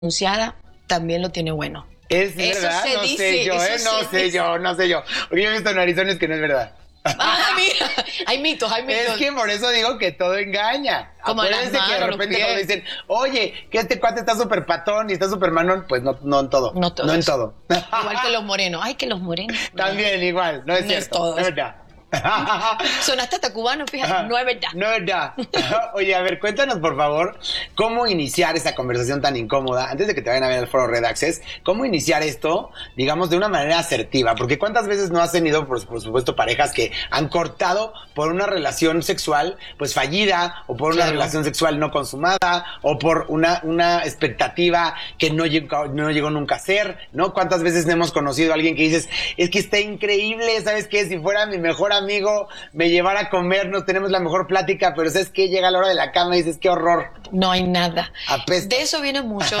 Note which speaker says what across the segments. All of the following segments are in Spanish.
Speaker 1: pronunciada también lo tiene bueno.
Speaker 2: Es
Speaker 1: Eso
Speaker 2: verdad,
Speaker 1: se
Speaker 2: no
Speaker 1: dice,
Speaker 2: sé yo,
Speaker 1: eso
Speaker 2: no
Speaker 1: se
Speaker 2: sé
Speaker 1: dice.
Speaker 2: yo, no sé yo. Porque yo he visto narizones que no es verdad.
Speaker 1: Ah, mira, hay mitos, hay mitos.
Speaker 2: Es que por eso digo que todo engaña.
Speaker 1: Como las
Speaker 2: Acuérdense que de
Speaker 1: manos, los
Speaker 2: repente
Speaker 1: pies.
Speaker 2: cuando dicen, oye, que este cuate está súper patón y está súper manón, pues no, no en todo.
Speaker 1: No todo
Speaker 2: No en
Speaker 1: eso.
Speaker 2: todo.
Speaker 1: Igual que los morenos. Ay, que los morenos.
Speaker 2: También igual, no es
Speaker 1: No es
Speaker 2: cierto.
Speaker 1: todo
Speaker 2: No es
Speaker 1: eso.
Speaker 2: verdad.
Speaker 1: Sonaste hasta cubano, fíjate, no es verdad.
Speaker 2: No es verdad. Oye, a ver, cuéntanos por favor cómo iniciar esa conversación tan incómoda antes de que te vayan a ver al foro Red Access. ¿Cómo iniciar esto, digamos, de una manera asertiva? Porque ¿cuántas veces no has tenido, por supuesto, parejas que han cortado por una relación sexual, pues fallida, o por una
Speaker 1: Claro.
Speaker 2: relación sexual no consumada, o por una expectativa que no llegó nunca a ser, ¿no? ¿Cuántas veces hemos conocido a alguien que dices, es que está increíble, ¿sabes qué? Si fuera mi mejor amigo, me llevara a comer, nos tenemos la mejor plática, pero ¿sabes qué? Llega la hora de la cama y dices, qué horror.
Speaker 1: No hay nada.
Speaker 2: Apesta.
Speaker 1: De eso viene mucho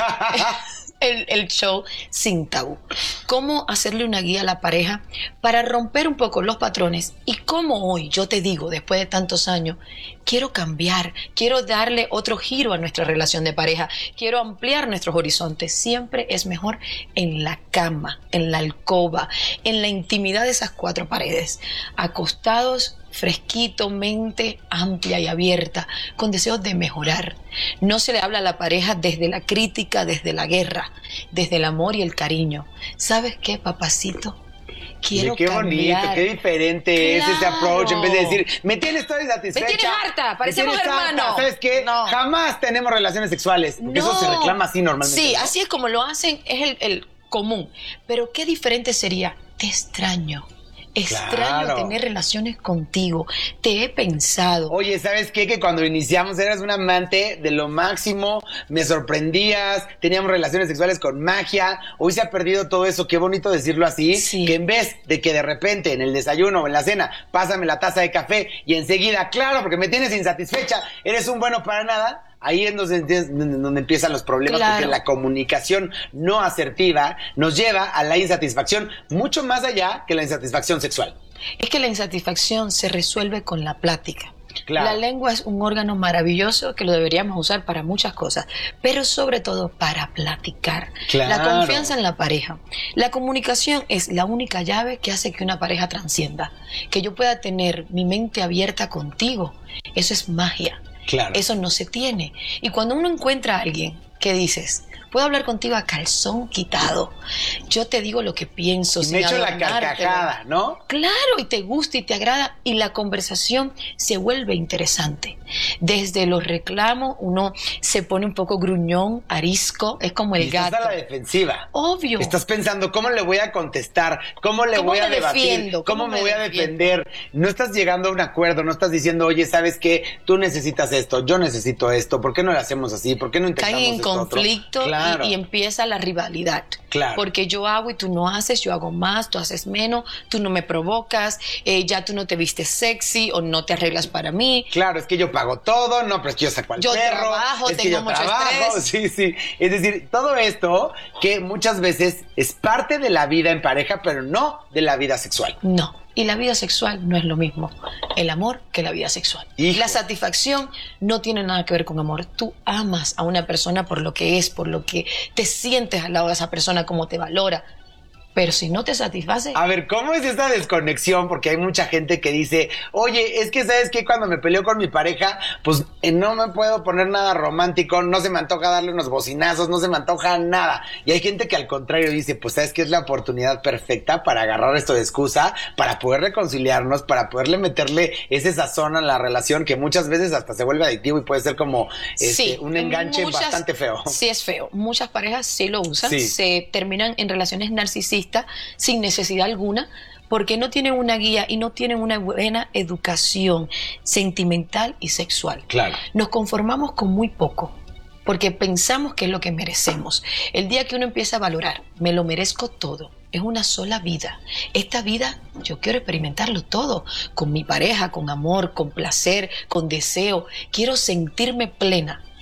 Speaker 1: el show Sin Tabú. Cómo hacerle una guía a la pareja para romper un poco los patrones y cómo hoy, yo te digo, después de tantos años, quiero cambiar, quiero darle otro giro a nuestra relación de pareja, quiero ampliar nuestros horizontes. Siempre es mejor en la cama, en la alcoba, en la intimidad de esas cuatro paredes, acostados, fresquito, mente amplia y abierta, con deseos de mejorar. No se le habla a la pareja desde la crítica, desde la guerra, desde el amor y el cariño. ¿Sabes qué, papacito? Quiero
Speaker 2: Qué bonito,
Speaker 1: cambiar.
Speaker 2: qué diferente es ese
Speaker 1: Claro.
Speaker 2: approach. En vez de decir, me tienes toda insatisfecha.
Speaker 1: Me tienes harta,
Speaker 2: me
Speaker 1: parecemos
Speaker 2: tienes harta".
Speaker 1: hermanos.
Speaker 2: ¿Sabes qué?
Speaker 1: No.
Speaker 2: Jamás tenemos relaciones sexuales. Porque eso se reclama así normalmente.
Speaker 1: Sí,
Speaker 2: ¿no?
Speaker 1: así es como lo hacen, es el común. Pero qué diferente sería, te extraño. Extraño
Speaker 2: Claro.
Speaker 1: tener relaciones contigo. Te he pensado.
Speaker 2: Oye, ¿sabes qué? Que cuando iniciamos eras un amante de lo máximo, me sorprendías, teníamos relaciones sexuales con magia. Hoy se ha perdido todo eso, qué bonito decirlo así.
Speaker 1: Sí.
Speaker 2: Que en vez de que de repente en el desayuno o en la cena, pásame la taza de café y enseguida, claro, porque me tienes insatisfecha, eres un bueno para nada. Ahí es donde empiezan los problemas,
Speaker 1: Claro.
Speaker 2: porque la comunicación no asertiva nos lleva a la insatisfacción, mucho más allá que la insatisfacción sexual.
Speaker 1: Es que la insatisfacción se resuelve con la plática.
Speaker 2: Claro.
Speaker 1: La lengua es un órgano maravilloso que lo deberíamos usar para muchas cosas, pero sobre todo para platicar.
Speaker 2: Claro.
Speaker 1: La confianza en la pareja. La comunicación es la única llave que hace que una pareja transcienda. Que yo pueda tener mi mente abierta contigo. Eso es magia.
Speaker 2: Claro.
Speaker 1: Eso no se tiene. Y cuando uno encuentra a alguien que dices, puedo hablar contigo a calzón quitado, yo te digo lo que pienso,
Speaker 2: Y
Speaker 1: sin
Speaker 2: me echo la
Speaker 1: adornártelo.
Speaker 2: carcajada, ¿no?
Speaker 1: Claro, y te gusta y te agrada y la conversación se vuelve interesante. Desde los reclamos uno se pone un poco gruñón, arisco, es como el
Speaker 2: Y estás
Speaker 1: gato.
Speaker 2: a la defensiva.
Speaker 1: Obvio.
Speaker 2: Estás pensando, ¿cómo le voy a contestar? ¿Cómo le
Speaker 1: ¿Cómo
Speaker 2: voy a
Speaker 1: me
Speaker 2: debatir?
Speaker 1: defiendo?
Speaker 2: ¿Cómo
Speaker 1: ¿Cómo
Speaker 2: me
Speaker 1: me
Speaker 2: voy a
Speaker 1: defiendo?
Speaker 2: defender? No estás llegando a un acuerdo, no estás diciendo, oye, ¿sabes qué? Tú necesitas esto, yo necesito esto, ¿por qué no lo hacemos así? ¿Por qué no intentamos
Speaker 1: Caen en
Speaker 2: esto otro?
Speaker 1: conflicto
Speaker 2: Claro.
Speaker 1: y empieza la rivalidad.
Speaker 2: Claro.
Speaker 1: Porque yo hago y tú no haces, yo hago más, tú haces menos, tú no me provocas, ya tú no te vistes sexy o no te arreglas para mí.
Speaker 2: Claro, es que yo pago todo, no, pero es que yo saco al
Speaker 1: Yo
Speaker 2: perro.
Speaker 1: trabajo,
Speaker 2: es que
Speaker 1: tengo
Speaker 2: yo
Speaker 1: mucho
Speaker 2: trabajo,
Speaker 1: estrés.
Speaker 2: sí, sí. Es decir, todo esto que muchas veces es parte de la vida en pareja, pero no de la vida sexual.
Speaker 1: No. Y la vida sexual no es lo mismo el amor que la vida sexual.
Speaker 2: Hijo.
Speaker 1: La satisfacción no tiene nada que ver con amor. Tú amas a una persona por lo que es, por lo que te sientes al lado de esa persona, como te valora. Pero si no te satisface,
Speaker 2: A ver, ¿cómo es esta desconexión? Porque hay mucha gente que dice, oye, es que ¿sabes qué? Cuando me peleo con mi pareja, pues no me puedo poner nada romántico, no se me antoja darle unos bocinazos, no se me antoja nada. Y hay gente que al contrario dice, pues ¿sabes qué? Es la oportunidad perfecta para agarrar esto de excusa, para poder reconciliarnos, para poderle meterle ese sazón a la relación que muchas veces hasta se vuelve adictivo y puede ser como
Speaker 1: sí,
Speaker 2: un enganche
Speaker 1: muchas-
Speaker 2: bastante feo.
Speaker 1: Sí, es feo. Muchas parejas sí lo usan,
Speaker 2: Sí.
Speaker 1: se terminan en relaciones narcisistas sin necesidad alguna, porque no tienen una guía y no tienen una buena educación sentimental y sexual.
Speaker 2: Claro.
Speaker 1: Nos conformamos con muy poco, porque pensamos que es lo que merecemos. El día que uno empieza a valorar, me lo merezco todo. Es una sola vida. Esta vida yo quiero experimentarlo todo, con mi pareja, con amor, con placer, con deseo. Quiero sentirme plena.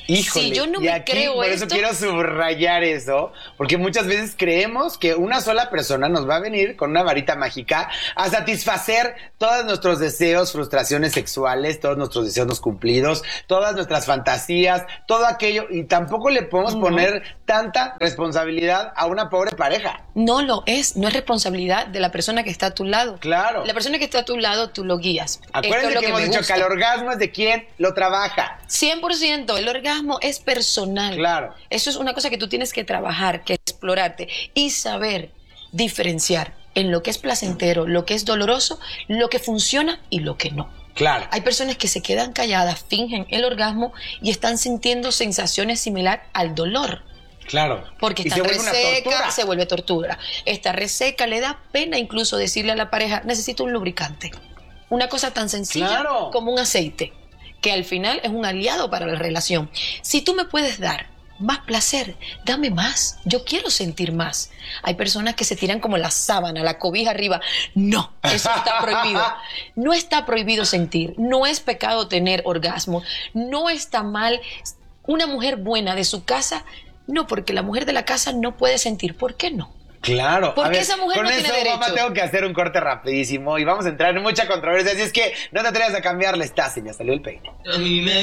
Speaker 2: Híjole,
Speaker 1: Si yo no
Speaker 2: y
Speaker 1: me
Speaker 2: aquí,
Speaker 1: creo
Speaker 2: por eso
Speaker 1: esto,
Speaker 2: quiero subrayar eso, porque muchas veces creemos que una sola persona nos va a venir con una varita mágica a satisfacer todos nuestros deseos, frustraciones sexuales, todos nuestros deseos no cumplidos, todas nuestras fantasías, todo aquello, y tampoco le podemos poner tanta responsabilidad a una pobre pareja.
Speaker 1: no lo es, no es responsabilidad de la persona que está a tu lado.
Speaker 2: Claro.
Speaker 1: La persona que está a tu lado, tú lo guías. Esto
Speaker 2: Acuérdense
Speaker 1: es lo
Speaker 2: que hemos
Speaker 1: me
Speaker 2: dicho
Speaker 1: gusta.
Speaker 2: que el orgasmo es de quien lo trabaja.
Speaker 1: 100%, el orgasmo es personal.
Speaker 2: Claro.
Speaker 1: Eso es una cosa que tú tienes que trabajar, que explorarte y saber diferenciar en lo que es placentero, lo que es doloroso, lo que funciona y lo que no.
Speaker 2: Claro.
Speaker 1: Hay personas que se quedan calladas, fingen el orgasmo y están sintiendo sensaciones similares al dolor.
Speaker 2: Claro.
Speaker 1: Porque
Speaker 2: Y
Speaker 1: está
Speaker 2: se vuelve una
Speaker 1: reseca,
Speaker 2: tortura.
Speaker 1: se vuelve tortura. Está reseca, le da pena incluso decirle a la pareja, necesito un lubricante. Una cosa tan sencilla
Speaker 2: Claro.
Speaker 1: como un aceite, que al final es un aliado para la relación. Si tú me puedes dar más placer, dame más. Yo quiero sentir más. Hay personas que se tiran como la sábana, la cobija arriba. No, eso está prohibido. No está prohibido sentir. No es pecado tener orgasmo. No está mal una mujer buena de su casa. No, porque la mujer de la casa no puede sentir. ¿Por qué no?
Speaker 2: Claro.
Speaker 1: ¿Por
Speaker 2: A
Speaker 1: qué
Speaker 2: ver,
Speaker 1: esa mujer
Speaker 2: con
Speaker 1: no
Speaker 2: eso,
Speaker 1: tiene derecho?
Speaker 2: mamá, tengo que hacer un corte rapidísimo y vamos a entrar en mucha controversia. Así es que no te atrevas a cambiarle. Ya salió el peine.
Speaker 3: A mí me